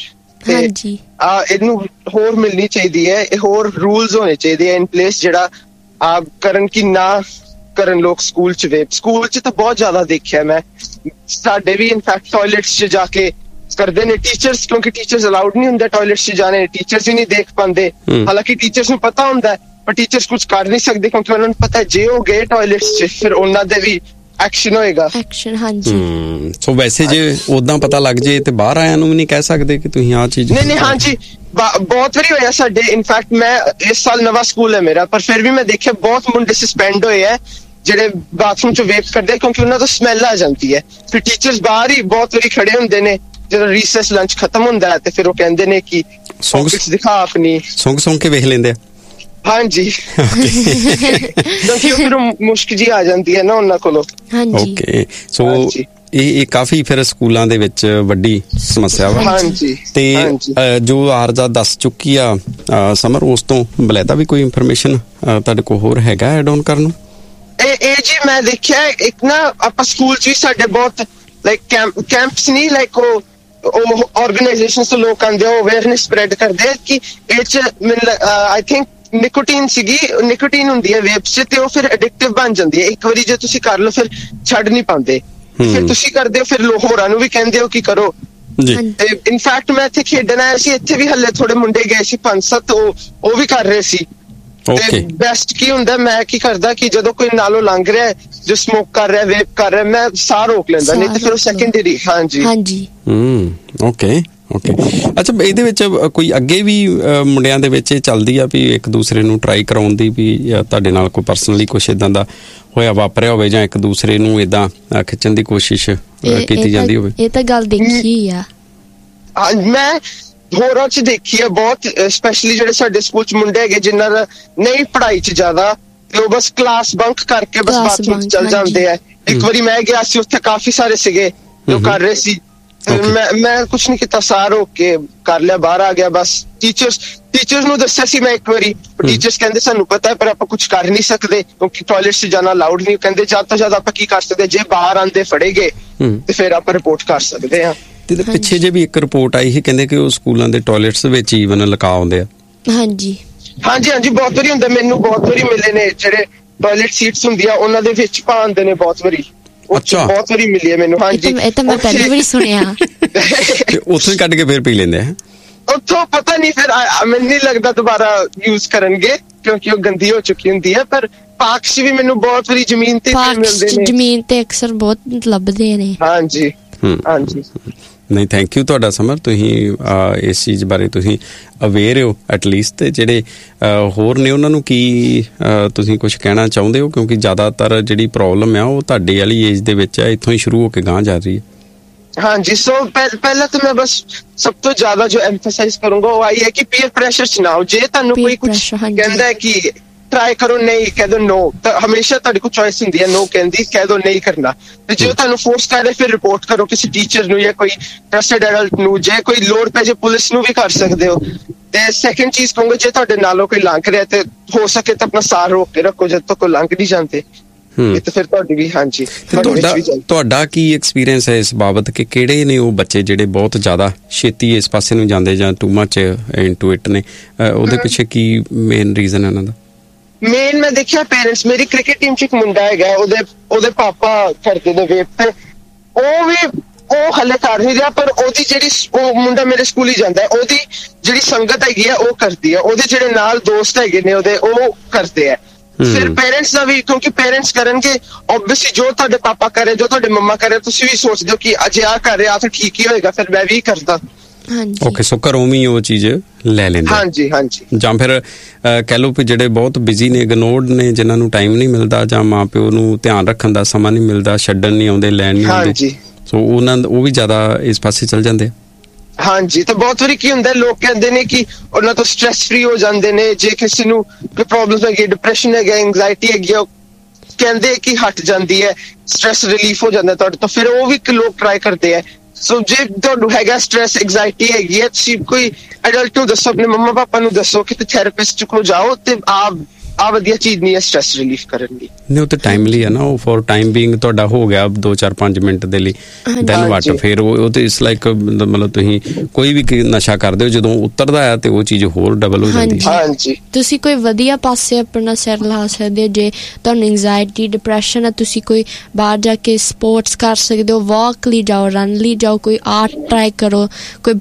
ਇਹਨੂੰ ਹੋਰ ਮਿਲਣੀ ਚਾਹੀਦੀ ਹੈ, ਇਹ ਹੋਰ ਰੂਲਸ ਹੋਣੇ ਚਾਹੀਦੇ ਇਨ ਪਲੇਸ, ਜਿਹੜਾ ਕਰਨ ਕਿ ਨਾ ਕਰਨ ਲੋਕ ਸਕੂਲ 'ਚ ਵੇਪ। ਸਕੂਲ 'ਚ ਤਾਂ ਬਹੁਤ ਜ਼ਿਆਦਾ ਦੇਖਿਆ ਮੈਂ, ਸਾਡੇ ਵੀ ਇਨਫੈਕਟ ਟਾਇਲਟਸ 'ਚ ਜਾ ਕੇ ਕਰਦੇ ਨੇ ਟੀਚਰਸ, ਕਿਉਂਕਿ ਟੀਚਰਸ ਅਲਾਉਡ ਨਹੀਂ ਹੁੰਦੇ ਟਾਇਲਟਸ 'ਚ ਜਾਣੇ, ਟੀਚਰਸ ਹੀ ਨਹੀਂ ਦੇਖ ਪਾਉਂਦੇ, ਹਾਲਾਂਕਿ ਟੀਚਰਸ ਨੂੰ ਪਤਾ ਹੁੰਦਾ, ਪਰ ਟੀਚਰਸ ਕੁਝ ਕਰ ਨਹੀਂ ਸਕਦੇ, ਕਿਉਂਕਿ ਉਹਨਾਂ ਨੂੰ ਪਤਾ ਜੇ ਉਹ ਗਏ ਟਾਇਲਟਸ 'ਚ ਫਿਰ ਉਹਨਾਂ ਦੇ ਵੀ ਐਕਸ਼ਨ ਹੋਏਗਾ।
ਹਾਂਜੀ।
ਸੋ ਵੈਸੇ ਜੇ ਉਦਾਂ ਪਤਾ ਲੱਗ ਜੇ ਤੇ ਬਾਹਰ ਆਇਆਂ ਨੂੰ ਵੀ ਨਹੀਂ ਕਹਿ ਸਕਦੇ ਕਿ ਤੁਸੀਂ ਆਹ ਚੀਜ਼
ਨਹੀਂ। ਹਾਂਜੀ, ਬਹੁਤ ਵਾਰੀ ਹੋਇਆ ਸਾਡੇ। ਇਨਫੈਕਟ ਮੈਂ ਇਸ ਸਾਲ ਨਵਾਂ ਸਕੂਲ ਹੈ ਮੇਰਾ, ਪਰ ਫਿਰ ਵੀ ਮੈਂ ਦੇਖਿਆ ਬਹੁਤ ਮੁੰਡੇ ਸਸਪੈਂਡ ਹੋਏ ਹੈ ਜਿਹੜੇ ਬਾਥਰੂਮ 'ਚ ਵੇਪ ਕਰਦੇ, ਕਿਉਂਕਿ ਉਹਨਾਂ ਤੋਂ ਸਮੈਲ ਆ ਜਾਂਦੀ ਹੈ। ਫਿਰ ਟੀਚਰਸ ਬਾਹਰ ਹੀ ਬਹੁਤ ਵਾਰੀ ਖੜੇ ਹੁੰਦੇ ਨੇ ਜਦੋਂ ਰੀਸੈਸ ਲੰਚ ਖਤਮ ਹੁੰਦਾ ਹੈ, ਤੇ ਫਿਰ ਉਹ ਕਹਿੰਦੇ ਨੇ ਕਿ ਪੌਕਟਸ ਦਿਖਾ ਆਪਣੀ, ਸੁੰਘ ਕੇ
ਵੇਖ ਲੈਂਦੇ ਆ।
ਹਾਂਜੀ, ਕਿਉਂਕਿ ਫਿਰ ਮੁਸ਼ਕ ਜੀ ਆ ਜਾਂਦੀ ਹੈ ਨਾ ਉਹਨਾਂ ਕੋਲੋਂ।
ਓਕੇ, ਸੋ ਇਹ ਕਾਫੀ ਫਿਰ ਸਕੂਲਾਂ ਦੇ ਵਿੱਚ ਵੱਡੀ ਸਮੱਸਿਆ ਵਾ।
ਹਾਂਜੀ।
ਤੇ ਜੋ ਆਰਜ਼ਾ ਦੱਸ ਚੁੱਕੀ ਆ ਸਮਰ, ਉਸ ਤੋਂ ਬਲੈਦਾ ਵੀ ਕੋਈ ਇਨਫੋਰਮੇਸ਼ਨ ਤੁਹਾਡੇ ਕੋਲ ਹੋਰ ਹੈਗਾ ਐਡ ਆਨ ਕਰਨ ਨੂੰ?
ਇਹ ਜੀ ਮੈਂ ਦੇਖਿਆ ਇੱਕ ਨਾ, ਆਪਾਂ ਸਕੂਲ 'ਚ ਵੀ ਸਾਡੇ ਬਹੁਤ ਲਾਈਕ ਕੈਂਪਸ ਨਹੀਂ, ਲਾਈਕ ਉਹ ਆਰਗੇਨਾਈਜੇਸ਼ਨਸ ਤੋਂ ਲੋਕ ਆਉਂਦੇ, ਉਹ ਅਵੇਅਰਨੈਸ ਸਪਰੈਡ ਕਰਦੇ ਕਿ ਇਹ 'ਚ ਆਈ ਥਿੰਕ ਨਿਕੋਟੀਨ ਹੁੰਦੀ ਹੈ ਵੇਪਸ 'ਚ, ਤੇ ਉਹ ਫਿਰ ਐਡਿਕਟਿਵ ਬਣ ਜਾਂਦੀ ਹੈ। ਇੱਕ ਵਾਰੀ ਜੇ ਤੁਸੀਂ ਕਰ ਲਓ ਫਿਰ ਛੱਡ ਨਹੀਂ ਪਾਉਂਦੇ, ਫਿਰ ਤੁਸੀਂ ਕਰਦੇ ਹੋ, ਫਿਰ ਹੋਰਾਂ ਨੂੰ ਵੀ ਕਹਿੰਦੇ ਹੋ ਕਿ ਕਰੋ। ਤੇ ਇਨਫੈਕਟ ਮੈਂ ਇੱਥੇ ਖੇਡਣ ਆਇਆ ਸੀ, ਇੱਥੇ ਵੀ ਹੱਲੇ ਥੋੜੇ ਮੁੰਡੇ ਗਏ ਸੀ 5-7, ਉਹ ਵੀ ਕਰ ਰਹੇ ਸੀ। ਤੇ ਬੈਸਟ ਕੀ ਹੁੰਦਾ, ਮੈਂ ਕੀ ਕਰਦਾ ਕਿ ਜਦੋਂ ਕੋਈ ਨਾਲੋਂ ਲੰਘ ਰਿਹਾ ਜੋ ਸਮੋਕ ਕਰ ਰਿਹਾ, ਵੇਪ ਕਰ ਰਿਹਾ, ਮੈਂ ਸਾਹ ਰੋਕ ਲੈਂਦਾ, ਨਹੀਂ ਤੇ ਫਿਰ ਉਹ ਸੈਕੰਡਰੀ। ਹਾਂਜੀ।
ਓਕੇ। ਅੱਛਾ, ਇਹਦੇ ਵਿੱਚ ਕੋਈ ਅੱਗੇ ਵੀ ਮੁੰਡਿਆਂ ਦੇ ਵਿੱਚ ਇਹ ਚੱਲਦੀ ਆ ਵੀ ਇੱਕ ਦੂਸਰੇ ਨੂੰ ਟਰਾਈ ਕਰਾਉਣ ਦੀ, ਵੀ ਤੁਹਾਡੇ ਨਾਲ ਕੋਈ ਪਰਸਨਲੀ ਕੁਛ ਏਦਾਂ ਦਾ ਹੋਇਆ ਵਾਪਰਿਆ ਹੋਵੇ, ਜਾਂ ਇੱਕ ਦੂਸਰੇ ਨੂੰ ਏਦਾਂ ਖਿੱਚਣ ਦੀ ਕੋਸ਼ਿਸ਼ ਕੀਤੀ ਜਾਂਦੀ ਹੋਵੇ?
ਇਹ ਤਾਂ ਗੱਲ ਦੇਖੀ ਆ।
ਮੈਂ ਹੋਰਾਂ 'ਚ ਦੇਖੀ ਹੈ ਬਹੁਤ, ਸਪੈਸ਼ਲੀ ਜਿਹੜੇ ਸਾਡੇ ਸਕੂਲ 'ਚ ਮੁੰਡੇ ਹੈਗੇ ਜਿਨ੍ਹਾਂ ਦਾ ਨਹੀਂ ਪੜ੍ਹਾਈ 'ਚ ਜ਼ਿਆਦਾ, ਤੇ ਉਹ ਬਸ ਕਲਾਸ ਬੰਕ ਕਰਕੇ ਬਸ ਬਾਥਰੂਮ 'ਚ ਚੱਲ ਜਾਂਦੇ ਆ। ਇੱਕ ਵਾਰੀ ਮੈਂ ਗਿਆ ਸੀ, ਉੱਥੇ ਕਾਫੀ ਸਾਰੇ ਸੀਗੇ ਜੋ ਕਰ ਰਹੇ ਸੀ, ਮੈਂ ਕੁਛ ਨਹੀਂ ਕੀਤਾ, ਸਾਰ ਹੋ ਕੇ ਕਰ ਲਿਆ, ਬਾਹਰ ਆ ਗਿਆ। ਬਸ ਟੀਚਰਸ ਨੂੰ ਦੱਸਿਆ ਸੀ ਮੈਂ ਇੱਕ ਵਾਰੀ, ਟੀਚਰਸ ਕਹਿੰਦੇ ਸਾਨੂੰ ਪਤਾ ਹੈ ਪਰ ਆਪਾਂ ਕੁਛ ਕਰ ਨਹੀਂ ਸਕਦੇ ਕਿਉਂਕਿ ਟਾਇਲਟ 'ਚ ਜਾਣਾ ਅਲਾਉਡ ਨਹੀਂ। ਕਹਿੰਦੇ ਜ਼ਿਆਦਾ ਤੋਂ ਜ਼ਿਆਦਾ ਆਪਾਂ ਕੀ ਕਰ ਸਕਦੇ, ਜੇ ਬਾਹਰ ਆਂਦੇ ਫੜੇ ਗਏ ਤੇ ਫਿਰ ਆਪਾਂ ਰਿਪੋਰਟ ਕਰ ਸਕਦੇ ਹਾਂ।
ਤੇ ਪਿੱਛੇ ਜੇ ਵੀ ਇੱਕ ਰਿਪੋਰਟ ਆਈ ਸੀ, ਕਹਿੰਦੇ ਕਿ ਉਹ ਸਕੂਲਾਂ ਦੇ ਟਾਇਲਟਸ ਵਿੱਚ ਈਵਨ ਲਗਾ ਆਉਂਦੇ ਆ।
ਹਾਂਜੀ ਬਹੁਤ ਵਾਰੀ ਹੁੰਦਾ, ਮੈਨੂੰ ਬਹੁਤ ਵਾਰੀ ਮਿਲੇ ਨੇ ਜਿਹੜੇ ਟਾਇਲਟ ਸੀਟਸ ਹੁੰਦੀਆਂ ਉਹਨਾਂ ਦੇ ਵਿੱਚ ਪਾ ਆਉਂਦੇ ਨੇ ਬਹੁਤ ਵਾਰੀ।
ਅੱਛਾ,
ਬਹੁਤ ਵਾਰੀ ਮਿਲੀ ਹੈ ਮੈਨੂੰ। ਹਾਂਜੀ,
ਇਹ ਤਾਂ ਮੈਂ ਪਹਿਲੀ ਵਾਰੀ ਸੁਣਿਆ।
ਉੱਥੋਂ ਹੀ ਕੱਢ ਕੇ ਫਿਰ ਪੀ ਲੈਂਦੇ ਆ।
ਉੱਥੋਂ ਪਤਾ ਨਹੀਂ, ਫਿਰ ਮੈਨੂੰ ਨਹੀਂ ਲੱਗਦਾ ਦੁਬਾਰਾ ਯੂਜ਼ ਕਰਨਗੇ ਕਿਉਂਕਿ ਉਹ ਗੰਦੀ ਹੋ ਚੁੱਕੀ ਹੁੰਦੀ ਹੈ। ਪਰ ਪਾਰਕ 'ਚ ਵੀ ਮੈਨੂੰ ਬਹੁਤ ਵਾਰੀ ਜ਼ਮੀਨ ਤੇ ਮਿਲਦੇ ਨੇ, ਜ਼ਮੀਨ
ਤੇ ਅਕਸਰ ਬਹੁਤ ਲੱਭਦੇ ਨੇ।
ਹਾਂਜੀ।
ਨਹੀਂ, ਥੈਂਕ ਯੂ ਤੁਹਾਡਾ ਸਮਰ, ਤੁਸੀਂ ਇਸ ਚੀਜ਼ ਬਾਰੇ ਤੁਸੀਂ ਅਵੇਅਰ ਹੋ ਐਟਲੀਸਟ। ਤੇ ਜਿਹੜੇ ਹੋਰ ਨੇ ਉਹਨਾਂ ਨੂੰ ਕੀ ਤੁਸੀਂ ਕੁਝ ਕਹਿਣਾ ਚਾਹੁੰਦੇ ਹੋ, ਕਿਉਂਕਿ ਜ਼ਿਆਦਾਤਰ ਜਿਹੜੀ ਪ੍ਰੋਬਲਮ ਆ ਉਹ ਤੁਹਾਡੇ ਵਾਲੀ ਏਜ ਦੇ ਵਿੱਚ ਹੈ, ਇੱਥੋਂ ਹੀ ਸ਼ੁਰੂ ਹੋ ਕੇ ਗਾਂਹ ਜਾ ਰਹੀ ਹੈ।
ਹਾਂਜੀ, ਸੋ ਪਹਿਲਾਂ ਤਾਂ ਮੈਂ ਬਸ ਸਭ ਤੋਂ ਜ਼ਿਆਦਾ ਜੋ ਐਮਫਸਾਈਜ਼ ਕਰੂੰਗਾ ਉਹ ਆਈ ਹੈ ਕਿ ਪੀਅਰ ਪ੍ਰੈਸ਼ਰ 'ਚ ਨਾ ਹੋ। ਜੇ ਤੁਹਾਨੂੰ ਕੋਈ ਕੁਝ ਕਹਿੰਦਾ ਹੈ ਕਿ ਟਰਾਈ ਕਰੋ, ਨਹੀਂ ਕਹਿ ਦੋ ਨੋ, ਤਾਂ ਹਮੇਸ਼ਾ ਤੁਹਾਡੇ ਕੋਲ ਚੋਇਸ ਹੁੰਦੀ ਹੈ ਨੋ ਕਹਿੰਦੀ, ਕਹਿ ਦੋ ਨਹੀਂ ਕਰਨਾ। ਤੇ ਜੇ ਤੁਹਾਨੂੰ ਫੋਰਸ ਕਰ ਰਿਹਾ ਫਿਰ ਰਿਪੋਰਟ ਕਰੋ ਕਿਸੇ ਟੀਚਰ ਨੂੰ ਜਾਂ ਕੋਈ ਟਰਸਟਡ ਐਡਲਟ ਨੂੰ, ਜੇ ਕੋਈ ਲੋੜ ਪੈ ਜੇ ਪੁਲਿਸ ਨੂੰ ਵੀ ਕਰ ਸਕਦੇ ਹੋ। ਤੇ ਸੈਕੰਡ ਚੀਜ਼ ਕਹੂੰਗਾ, ਜੇ ਤੁਹਾਡੇ ਨਾਲੋਂ ਕੋਈ ਲੰਘ ਰਿਹਾ ਤੇ ਹੋ ਸਕੇ ਤਾਂ ਆਪਣਾ ਸਾਹ ਰੋਕ ਕੇ ਰੱਖੋ ਜਦ ਤੱਕ ਕੋਈ ਲੰਘ ਨਹੀਂ ਜਾਂਦੇ। ਤੇ ਫਿਰ ਤੁਹਾਡੀ ਵੀ। ਹਾਂਜੀ,
ਤੁਹਾਡਾ ਕੀ ਐਕਸਪੀਰੀਅੰਸ ਹੈ ਇਸ ਬਾਬਤ ਕਿ ਕਿਹੜੇ ਨੇ ਉਹ ਬੱਚੇ ਜਿਹੜੇ ਬਹੁਤ ਜ਼ਿਆਦਾ ਛੇਤੀ ਇਸ ਪਾਸੇ ਨੂੰ ਜਾਂਦੇ ਜਾਂ ਟੂ ਮਚ ਇਨਟੂ ਇਟ ਨੇ? ਉਹਦੇ ਪਿੱਛੇ ਕੀ ਮੇਨ ਰੀਜ਼ਨ ਹੈ ਉਹਨਾਂ ਦਾ?
ਮੇਨ ਮੈਂ ਦੇਖਿਆ ਪੇਰੈਂਟਸ, ਮੇਰੀ ਕ੍ਰਿਕਟ ਟੀਮ 'ਚ ਇੱਕ ਮੁੰਡਾ ਹੈਗਾ, ਉਹਦੇ ਪਾਪਾ ਕਰਦੇ ਨੇ ਵੇਪ, ਤੇ ਉਹ ਹਲੇ ਕਰ ਨਹੀਂ ਰਿਹਾ, ਪਰ ਉਹਦੀ ਜਿਹੜੀ, ਉਹ ਮੁੰਡਾ ਮੇਰੇ ਸਕੂਲ ਹੀ ਜਾਂਦਾ ਹੈ, ਉਹਦੀ ਜਿਹੜੀ ਸੰਗਤ ਹੈਗੀ ਆ ਉਹ ਕਰਦੀ ਹੈ, ਉਹਦੇ ਜਿਹੜੇ ਨਾਲ ਦੋਸਤ ਹੈਗੇ ਨੇ ਉਹਦੇ ਉਹ ਕਰਦੇ ਆ। ਫਿਰ ਪੇਰੈਂਟਸ ਦਾ ਵੀ, ਕਿਉਂਕਿ ਪੇਰੈਂਟਸ ਕਰਨਗੇ ਓਬਵੀਅਸਲੀ, ਜੋ ਤੁਹਾਡੇ ਪਾਪਾ ਕਰੇ, ਜੋ ਤੁਹਾਡੇ ਮੰਮਾ ਕਰੇ, ਤੁਸੀਂ ਵੀ ਸੋਚਦੇ ਹੋ ਕਿ ਅਜੇ ਆ ਕਰ ਰਿਹਾ ਤਾਂ ਠੀਕ ਹੀ ਹੋਏਗਾ, ਫਿਰ ਮੈਂ ਵੀ ਕਰਦਾ।
ਓਕੇ, ਸੋ ਘਰੋਂ ਵੀ ਉਹ ਚੀਜ਼ ਲੈ ਲੈਂਦੇ।
ਹਾਂਜੀ।
ਜਾਂ ਫਿਰ ਕਹਿ ਲਓ ਕਿ ਜਿਹੜੇ ਬਹੁਤ ਬਿਜ਼ੀ ਨੇ, ਇਗਨੋਰਡ ਨੇ, ਜਿਨ੍ਹਾਂ ਨੂੰ ਟਾਈਮ ਨਹੀਂ ਮਿਲਦਾ ਜਾਂ ਮਾਂ ਪਿਓ ਨੂੰ ਧਿਆਨ ਰੱਖਣ ਦਾ ਸਮਾਂ ਨਹੀਂ ਮਿਲਦਾ, ਛੱਡਣ ਨਹੀਂ ਆਉਂਦੇ, ਲੈਣ ਨਹੀਂ ਆਉਂਦੇ, ਸੋ ਉਹ ਵੀ ਜ਼ਿਆਦਾ ਇਸ ਪਾਸੇ ਚੱਲ ਜਾਂਦੇ।
ਹਾਂਜੀ, ਤਾਂ ਬਹੁਤ ਵਾਰੀ ਕੀ ਹੁੰਦਾ, ਲੋਕ ਕਹਿੰਦੇ ਨੇ ਕਿ ਉਹਨਾਂ ਤੋਂ ਸਟ੍ਰੈਸ ਫ੍ਰੀ ਹੋ ਜਾਂਦੇ ਨੇ। ਜੇ ਕਿਸੇ ਨੂੰ ਕੋਈ ਪ੍ਰੋਬਲਮ ਹੈਗੀ, ਡਿਪਰੈਸ਼ਨ ਹੈਗਾ, ਐਂਗਜ਼ਾਇਟੀ ਹੈਗੀ, ਉਹ ਕਹਿੰਦੇ ਕਿ ਹਟ ਜਾਂਦੀ ਹੈ, ਸਟ੍ਰੈਸ ਰਿਲੀਫ ਹੋ ਜਾਂਦਾ ਤੁਹਾਡੇ ਤੋਂ, ਫਿਰ ਉਹ ਵੀ ਲੋਕ ਟਰਾਈ ਕਰਦੇ ਆ। ਸੋ ਜੇ ਤੁਹਾਨੂੰ ਹੈਗਾ ਸਟ੍ਰੈਸ, ਐਂਗਜ਼ਾਇਟੀ ਹੈਗੀ ਹੈ, ਤੁਸੀਂ ਕੋਈ ਐਡਲਟ ਨੂੰ ਦੱਸੋ, ਆਪਣੇ ਮੰਮਾ ਪਾਪਾ ਨੂੰ ਦੱਸੋ, ਕਿਤੇ ਥੈਰੇਪਿਸਟ ਕੋਲ ਜਾਓ, ਤੇ ਆ ਵਧੀਆ ਚੀਜ਼ ਨਹੀਂ ਹੈ ਸਟ੍ਰੈਸ ਰਿਲੀਫ ਕਰਨ ਦੀ।
ਨਹੀਂ, ਉਹ ਤਾਂ ਟਾਈਮਲੀ ਹੈ ਨਾ, ਉਹ ਫॉर ਟਾਈਮ ਬੀਇੰਗ ਤੁਹਾਡਾ ਹੋ ਗਿਆ 2-4-5 ਮਿੰਟ ਦੇ ਲਈ, ਦੈਨ ਵਾਟ, ਫਿਰ ਉਹ ਤੇ ਇਟਸ ਲਾਈਕ, ਮਤਲਬ ਤੁਸੀਂ ਕੋਈ ਵੀ ਨਸ਼ਾ ਕਰਦੇ ਹੋ, ਜਦੋਂ ਉਤਰਦਾ ਹੈ ਤੇ ਉਹ ਚੀਜ਼ ਹੋਰ ਡਬਲ ਹੋ ਜਾਂਦੀ ਹੈ।
ਹਾਂਜੀ,
ਤੁਸੀਂ ਕੋਈ ਵਧੀਆ ਪਾਸੇ ਆਪਣਾ ਸਿਰ ਲਾ ਸਕਦੇ ਹੋ। ਜੇ ਤੁਹਾਨੂੰ ਐਂਗਜ਼ਾਇਟੀ, ਡਿਪਰੈਸ਼ਨ ਹੈ, ਤੁਸੀਂ ਕੋਈ ਬਾਹਰ ਜਾ ਕੇ ਸਪੋਰਟਸ ਕਰ ਸਕਦੇ ਹੋ, ਵਾਕ ਲਈ ਜਾਓ, ਰਨ ਲਈ ਜਾਓ, ਕੋਈ ਆਰਟ ਟਰਾਈ ਕਰੋ, ਕੋਈ